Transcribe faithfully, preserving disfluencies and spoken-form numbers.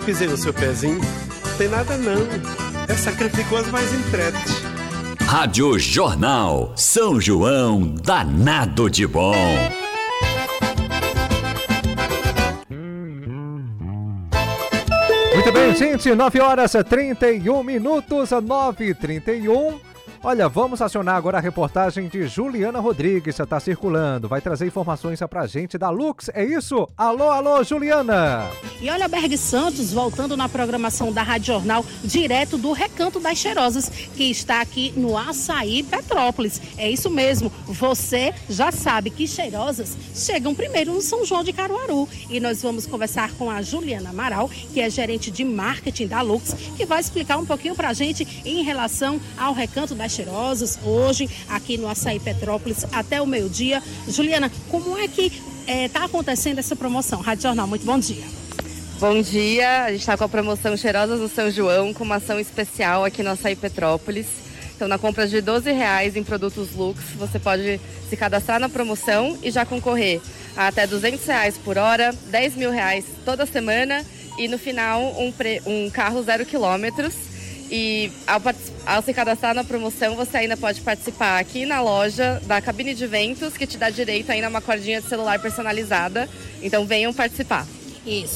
pisei no seu pezinho. Tem nada não. É sacrificou as mais entretes. Rádio Jornal São João, danado de bom. Muito bem, gente, nove horas e trinta e um minutos, nove e trinta e um. Olha, vamos acionar agora a reportagem de Juliana Rodrigues, está circulando, vai trazer informações pra gente da Lux, é isso? Alô, alô, Juliana! E olha, Berg Santos voltando na programação da Rádio Jornal, direto do Recanto das Cheirosas, que está aqui no Açaí Petrópolis. É isso mesmo, você já sabe que Cheirosas chegam primeiro no São João de Caruaru. E nós vamos conversar com a Juliana Amaral, que é gerente de marketing da Lux, que vai explicar um pouquinho pra gente em relação ao Recanto das Cheirosas, hoje aqui no Açaí Petrópolis, até o meio-dia. Juliana, como é que está acontecendo essa promoção? Rádio Jornal, muito bom dia. Bom dia, a gente está com a promoção Cheirosas do São João, com uma ação especial aqui no Açaí Petrópolis. Então, na compra de doze reais em produtos Lux, você pode se cadastrar na promoção e já concorrer a até duzentos reais por hora, dez mil reais toda semana e no final um, pre... um carro zero quilômetros. E ao, ao se cadastrar na promoção, você ainda pode participar aqui na loja da cabine de eventos, que te dá direito ainda a uma cordinha de celular personalizada. Então venham participar. Isso.